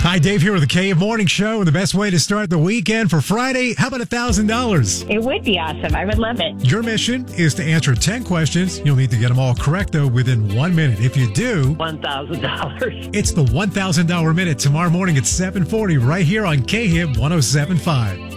Hi, Dave here with the KM Morning Show. And the best way to start the weekend for Friday, how about $1,000? It would be awesome. I would love it. Your mission is to answer 10 questions. You'll need to get them all correct, though, within 1 minute. If you do, $1,000. it's the $1,000 minute tomorrow morning at 7:40 right here on KHIM 107.5.